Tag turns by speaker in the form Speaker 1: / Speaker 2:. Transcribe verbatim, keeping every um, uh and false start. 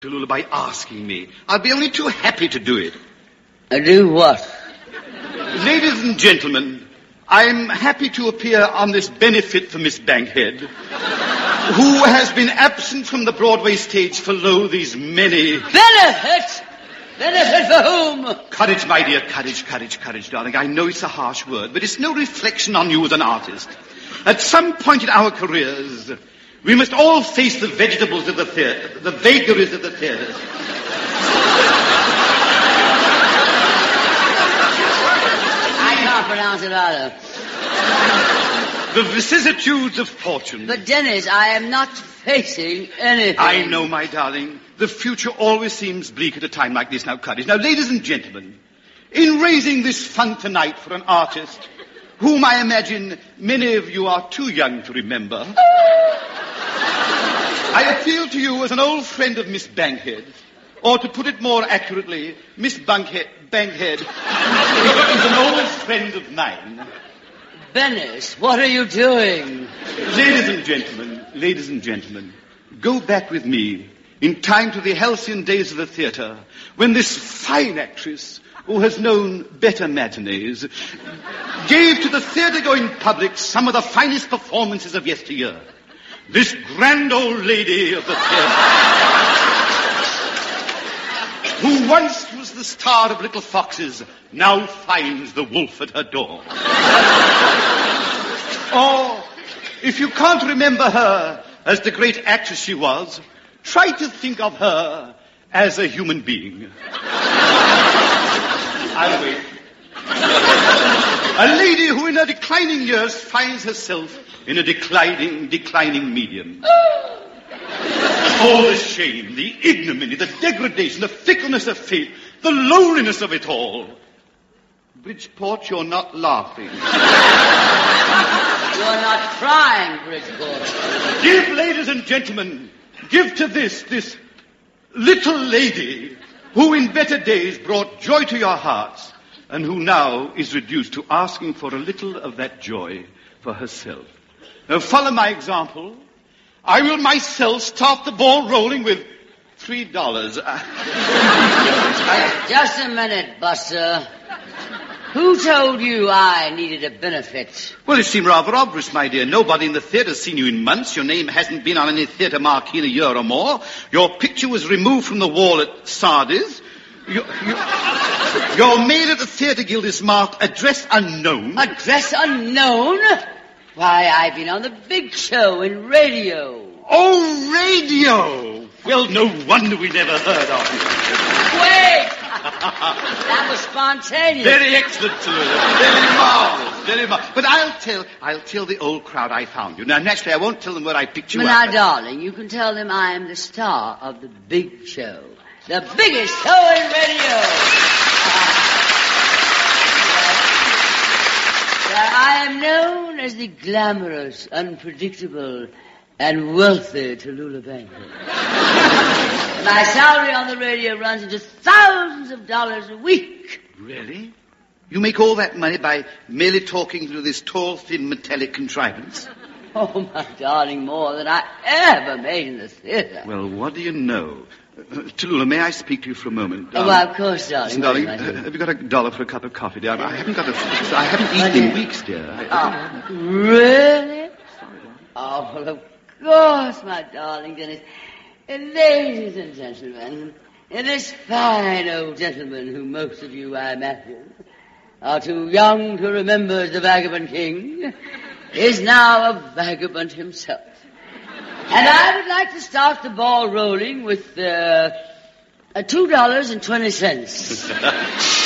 Speaker 1: Tallulah, by asking me. I'll be only too happy to do it.
Speaker 2: Uh, do what?
Speaker 1: Ladies and gentlemen, I'm happy to appear on this benefit for Miss Bankhead, who has been absent from the Broadway stage for, lo, these many...
Speaker 2: Benefit? Benefit for whom?
Speaker 1: Courage, my dear, courage, courage, courage, darling. I know it's a harsh word, but it's no reflection on you as an artist. At some point in our careers, we must all face the vegetables of the theatre, the vagaries of the theatres.
Speaker 2: I can't pronounce it either.
Speaker 1: The vicissitudes of fortune.
Speaker 2: But, Dennis, I am not facing anything.
Speaker 1: I know, my darling. The future always seems bleak at a time like this. Now, courage. Now, ladies and gentlemen, in raising this fund tonight for an artist whom I imagine many of you are too young to remember, I appeal to you as an old friend of Miss Bankhead, or to put it more accurately, Miss Bankhead, Bankhead is an old friend of mine.
Speaker 2: Bennis, what are you doing?
Speaker 1: Ladies and gentlemen, ladies and gentlemen, go back with me in time to the halcyon days of the theatre, when this fine actress, who has known better matinees, gave to the theatre-going public some of the finest performances of yesteryear. This grand old lady of the theatre, who once was the star of Little Foxes, now finds the wolf at her door. Or, if you can't remember her as the great actress she was, try to think of her as a human being. I'll wait. A lady who in her declining years finds herself in a declining, declining medium. All the shame, the ignominy, the degradation, the fickleness of fate, the loneliness of it all. Bridgeport, you're not laughing.
Speaker 2: You're not crying, Bridgeport.
Speaker 1: Give, ladies and gentlemen, give to this, this little lady who in better days brought joy to your hearts and who now is reduced to asking for a little of that joy for herself. Now follow my example. I will myself start the ball rolling with three dollars.
Speaker 2: Just a minute, Buster. Who told you I needed a benefit?
Speaker 1: Well, it seemed rather obvious, my dear. Nobody in the theatre's seen you in months. Your name hasn't been on any theatre marquee in a year or more. Your picture was removed from the wall at Sardis. You, you, your mail at the Theatre Guild is marked Address Unknown.
Speaker 2: Address Unknown? Why, I've been on the big show in radio.
Speaker 1: Oh, radio! Well, no wonder we never heard of you.
Speaker 2: Wait! That was spontaneous.
Speaker 1: Very excellent, Tallulah. Very marvelous, very marvelous. But I'll tell, I'll tell the old crowd I found you. Now, naturally, I won't tell them where I picked you
Speaker 2: but
Speaker 1: up.
Speaker 2: Now, darling, you can tell them I am the star of the big show. The biggest show in radio. I am known as the glamorous, unpredictable, and wealthy Tallulah Bankhead. My salary on the radio runs into thousands of dollars a week.
Speaker 1: Really? You make all that money by merely talking through this tall, thin, metallic contrivance?
Speaker 2: Oh, my darling, more than I ever made in the theatre.
Speaker 1: Well, what do you know? Uh, Tallulah, may I speak to you for a moment?
Speaker 2: Oh,
Speaker 1: Um,
Speaker 2: well, of course, darling.
Speaker 1: Listen, darling, uh, have you got a dollar for a cup of coffee, dear? I haven't got a... I haven't eaten in weeks, dear. I,
Speaker 2: Oh, really? Oh, well, of course, my darling Dennis. And ladies and gentlemen, and this fine old gentleman who most of you, I imagine, are too young to remember as the Vagabond King, is now a vagabond himself. And I would like to start the ball rolling with uh, uh, two dollars and twenty cents.